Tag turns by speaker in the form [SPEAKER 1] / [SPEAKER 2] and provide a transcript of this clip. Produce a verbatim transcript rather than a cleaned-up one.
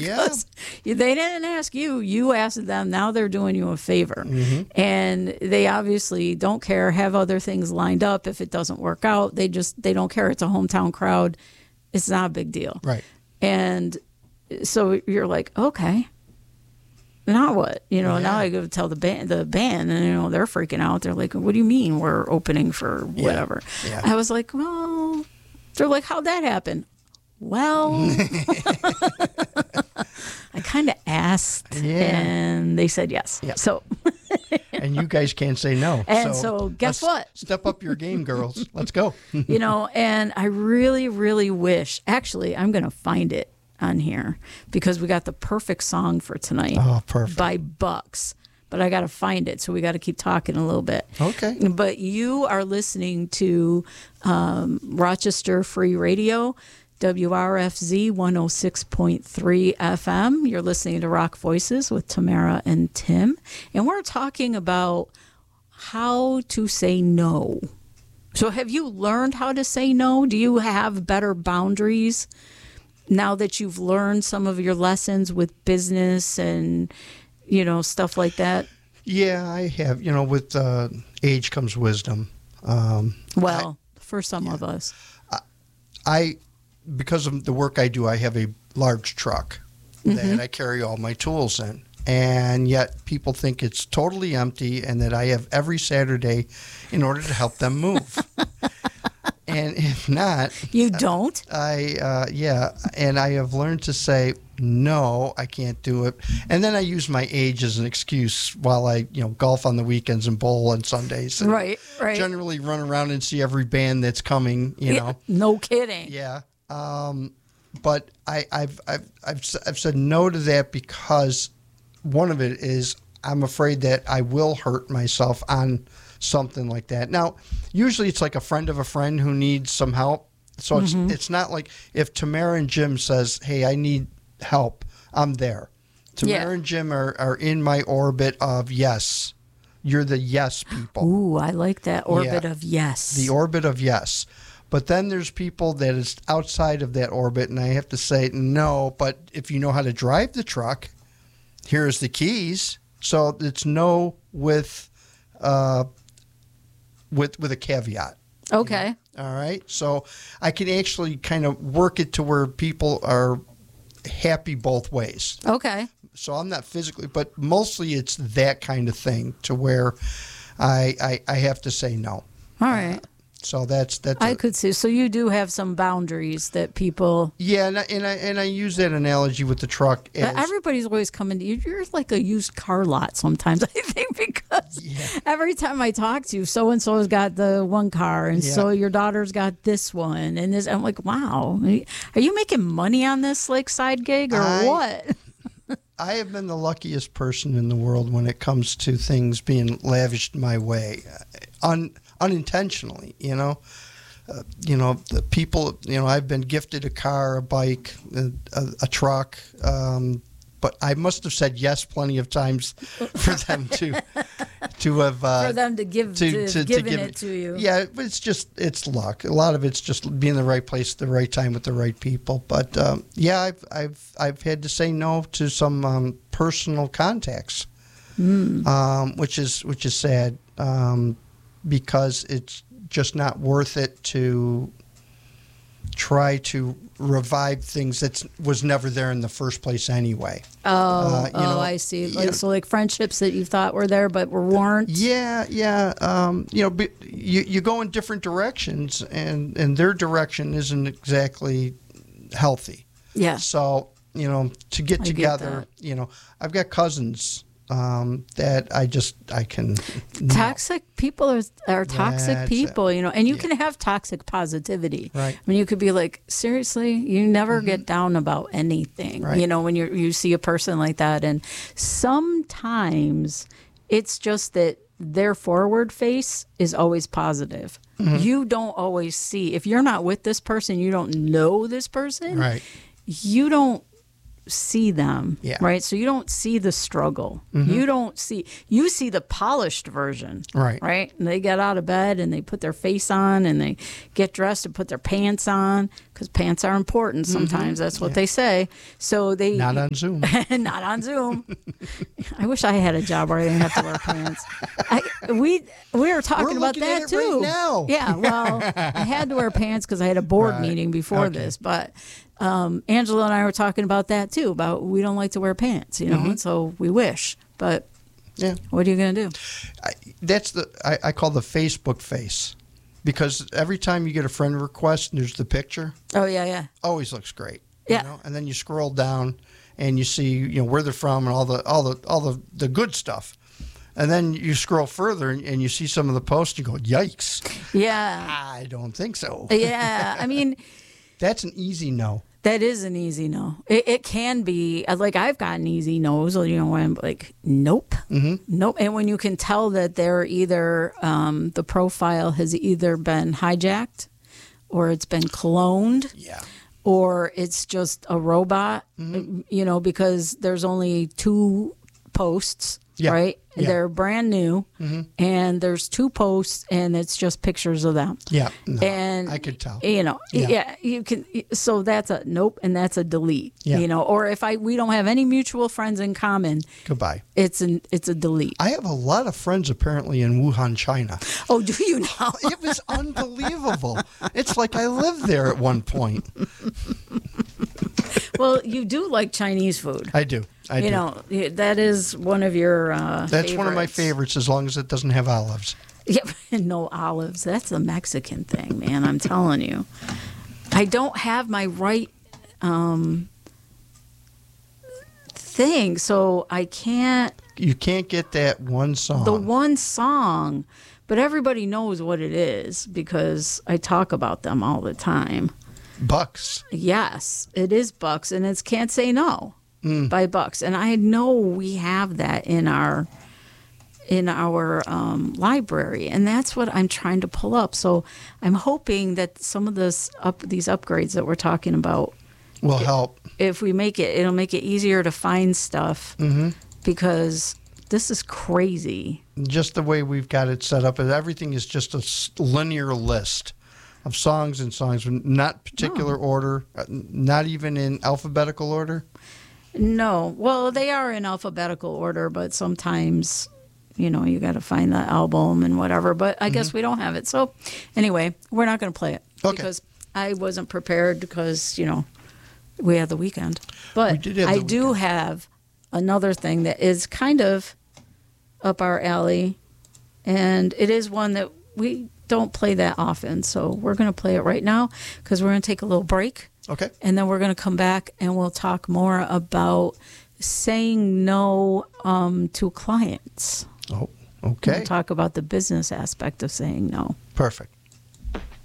[SPEAKER 1] because yeah. they didn't ask you. You asked them. Now they're doing you a favor. Mm-hmm. And they obviously don't care, have other things lined up. If it doesn't work out, they just, they don't care. It's a hometown crowd. It's not a big deal.
[SPEAKER 2] Right.
[SPEAKER 1] And so you're like, okay. Now what? You know, yeah. now I go to tell the band, the band, and you know they're freaking out. They're like, "What do you mean we're opening for whatever?" Yeah. Yeah. I was like, "Well," they're like, "How'd that happen?" Well, I kind of asked, yeah. and they said yes. Yeah. So,
[SPEAKER 2] and you guys can't say no.
[SPEAKER 1] And so, so guess what?
[SPEAKER 2] Step up your game, girls. Let's go.
[SPEAKER 1] You know, and I really, really wish. Actually, I'm going to find it on here because we got the perfect song for tonight.
[SPEAKER 2] Oh, perfect.
[SPEAKER 1] By Bucks. But I got to find it, so we got to keep talking a little bit.
[SPEAKER 2] Okay.
[SPEAKER 1] But you are listening to um, Rochester Free Radio, W R F Z one oh six point three F M. You're listening to Rock Voices with Tamara and Tim. And we're talking about how to say no. So have you learned how to say no? Do you have better boundaries now that you've learned some of your lessons with business and, you know, stuff like that?
[SPEAKER 2] Yeah, I have. You know, with uh, age comes wisdom. Um,
[SPEAKER 1] well, I, for some
[SPEAKER 2] yeah.
[SPEAKER 1] of us.
[SPEAKER 2] I, I, because of the work I do, I have a large truck mm-hmm. that I carry all my tools in. And yet people think it's totally empty and that I have every Saturday in order to help them move. And if not,
[SPEAKER 1] you don't.
[SPEAKER 2] I uh, yeah, and I have learned to say no, I can't do it. And then I use my age as an excuse while I you know golf on the weekends and bowl on Sundays. And
[SPEAKER 1] right, right.
[SPEAKER 2] Generally, run around and see every band that's coming. You
[SPEAKER 1] yeah,
[SPEAKER 2] know,
[SPEAKER 1] no kidding.
[SPEAKER 2] Yeah, um, but I, I've I've I've I've said no to that because one of it is I'm afraid that I will hurt myself on something like that. Now, usually it's like a friend of a friend who needs some help. So it's mm-hmm. it's not like if Tamara and Jim says, hey, I need help, I'm there. Tamara yeah. and Jim are, are in my orbit of yes. You're the yes people.
[SPEAKER 1] Ooh, I like that orbit yeah. of yes.
[SPEAKER 2] The orbit of yes. But then there's people that is outside of that orbit, and I have to say, no, but if you know how to drive the truck, here's the keys. So it's no with... Uh, With with a caveat.
[SPEAKER 1] Okay.
[SPEAKER 2] You know? All right. So I can actually kind of work it to where people are happy both ways.
[SPEAKER 1] Okay.
[SPEAKER 2] So I'm not physically, but mostly it's that kind of thing to where I I, I have to say no.
[SPEAKER 1] All right. Uh,
[SPEAKER 2] so that's that's.
[SPEAKER 1] I
[SPEAKER 2] a,
[SPEAKER 1] could see. So you do have some boundaries that people.
[SPEAKER 2] Yeah, and I, and I and I use that analogy with the truck. As,
[SPEAKER 1] everybody's always coming to you. You're like a used car lot sometimes. I think because yeah. every time I talk to you, so and so has got the one car, and yeah. so your daughter's got this one, and this. I'm like, wow, are you making money on this like side gig or
[SPEAKER 2] I,
[SPEAKER 1] what?
[SPEAKER 2] I have been the luckiest person in the world when it comes to things being lavished my way. Un, unintentionally, you know, uh, you know, the people, you know, I've been gifted a car, a bike, a, a, a truck, um, but I must have said yes plenty of times for them to, to have, uh,
[SPEAKER 1] for them to give, to, to, to giving to give it to you.
[SPEAKER 2] Yeah, but it's just, it's luck. A lot of it's just being in the right place at the right time with the right people. But um, yeah, I've, I've, I've had to say no to some um, personal contacts, mm. um, which is, which is sad. Um, because it's just not worth it to try to revive things that was never there in the first place anyway.
[SPEAKER 1] Oh, uh, you know, oh, I see. Like, know, so like friendships that you thought were there but were weren't?
[SPEAKER 2] Yeah, yeah. Um, you know, you, you go in different directions, and, and their direction isn't exactly healthy.
[SPEAKER 1] Yeah.
[SPEAKER 2] So, you know, to get
[SPEAKER 1] I
[SPEAKER 2] together,
[SPEAKER 1] get
[SPEAKER 2] you know, I've got cousins Um, that I just I can
[SPEAKER 1] toxic no. people are are toxic
[SPEAKER 2] That's
[SPEAKER 1] people,
[SPEAKER 2] it.
[SPEAKER 1] you know, and you
[SPEAKER 2] yeah.
[SPEAKER 1] can have toxic positivity.
[SPEAKER 2] Right.
[SPEAKER 1] I mean, you could be like, seriously, you never
[SPEAKER 2] mm-hmm.
[SPEAKER 1] get down about anything,
[SPEAKER 2] right.
[SPEAKER 1] you know, when you you see a person like that, and sometimes it's just that their forward face is always positive. Mm-hmm. You don't always see if you're not with this person, you don't know this person.
[SPEAKER 2] Right.
[SPEAKER 1] You don't. see them,
[SPEAKER 2] Yeah.
[SPEAKER 1] right? So you don't see the struggle. You don't see, you see the polished version,
[SPEAKER 2] Right.
[SPEAKER 1] right? And they get out of bed and they put their face on and they get dressed and put their pants on because pants are important sometimes. That's what they say. So they
[SPEAKER 2] Not on Zoom.
[SPEAKER 1] not on Zoom. I wish I had a job where I didn't have to wear pants. I, we we were talking
[SPEAKER 2] We're
[SPEAKER 1] about
[SPEAKER 2] looking
[SPEAKER 1] that
[SPEAKER 2] at it
[SPEAKER 1] too.
[SPEAKER 2] right now.
[SPEAKER 1] Yeah, well, I had to wear pants because I had a board
[SPEAKER 2] Right.
[SPEAKER 1] meeting before
[SPEAKER 2] Okay.
[SPEAKER 1] this, but um, Angela and I were talking about that too. About we don't like to wear pants, you know,
[SPEAKER 2] Mm-hmm.
[SPEAKER 1] and so we wish, but
[SPEAKER 2] Yeah.
[SPEAKER 1] what are you gonna do?
[SPEAKER 2] I, that's the I, I call the Facebook face, because every time you get a friend request and there's the picture,
[SPEAKER 1] Oh yeah, yeah.
[SPEAKER 2] always looks great.
[SPEAKER 1] Yeah.
[SPEAKER 2] You know? And then you scroll down and you see, you know, where they're from and all the all the all the, the good stuff. And then you scroll further and, and you see some of the posts and you go, yikes.
[SPEAKER 1] Yeah,
[SPEAKER 2] I don't think so.
[SPEAKER 1] yeah. I mean,
[SPEAKER 2] That's an easy no.
[SPEAKER 1] that is an easy no. It, it can be like I've gotten easy no's. You know, when I'm like, nope, mm-hmm. nope. And when you can tell that they're either um, the profile has either been hijacked, or it's been cloned,
[SPEAKER 2] Yeah.
[SPEAKER 1] or it's just a robot. You know, because there's only two posts,
[SPEAKER 2] Yeah.
[SPEAKER 1] right?
[SPEAKER 2] Yeah.
[SPEAKER 1] They're brand new, and there's two posts, and it's just pictures of them.
[SPEAKER 2] Yeah. No,
[SPEAKER 1] And
[SPEAKER 2] I could tell.
[SPEAKER 1] You know,
[SPEAKER 2] Yeah.
[SPEAKER 1] yeah. you can. So that's a nope, and that's a delete.
[SPEAKER 2] Yeah.
[SPEAKER 1] You know, or if I we don't have any mutual friends in common,
[SPEAKER 2] Goodbye.
[SPEAKER 1] it's an it's a delete.
[SPEAKER 2] I have a lot of friends apparently in Wuhan, China.
[SPEAKER 1] Oh, do you know?
[SPEAKER 2] It was unbelievable. It's like I lived there at one point.
[SPEAKER 1] Well, you do like Chinese food.
[SPEAKER 2] I do. I
[SPEAKER 1] you
[SPEAKER 2] do.
[SPEAKER 1] know, y- that is one of your. Uh,
[SPEAKER 2] That's one of my
[SPEAKER 1] favorites.
[SPEAKER 2] favorites, as long as it doesn't have olives.
[SPEAKER 1] Yep, no olives. That's a Mexican thing, man. I'm telling you. I don't have my right um, thing, so I can't.
[SPEAKER 2] You can't get that one song.
[SPEAKER 1] The one song, but everybody knows what it is because I talk about them all the time.
[SPEAKER 2] Bucks.
[SPEAKER 1] Yes, it is Bucks, and it's Can't Say No by Bucks. And I know we have that in our in our um, library, and that's what I'm trying to pull up. So I'm hoping that some of this up these upgrades that we're talking about,
[SPEAKER 2] Will help.
[SPEAKER 1] if we make it, it'll make it easier to find stuff because this is crazy.
[SPEAKER 2] Just the way we've got it set up, and everything is just a s- linear list of songs and songs, not particular order, uh, not even in alphabetical order.
[SPEAKER 1] No, well, they are in alphabetical order, but sometimes, you know, you got to find the album and whatever. But I guess we don't have it. So anyway, we're not going to play it
[SPEAKER 2] Okay.
[SPEAKER 1] because I wasn't prepared because, you know, we had the weekend. But
[SPEAKER 2] We did have
[SPEAKER 1] I
[SPEAKER 2] the
[SPEAKER 1] do have another thing that is kind of up our alley, and it is one that we don't play that often. So we're going to play it right now because we're going to take a little break.
[SPEAKER 2] Okay.
[SPEAKER 1] And then we're going to come back and we'll talk more about saying no um, to clients.
[SPEAKER 2] Oh,
[SPEAKER 1] We'll
[SPEAKER 2] okay.
[SPEAKER 1] talk about the business aspect of saying no.
[SPEAKER 2] Perfect.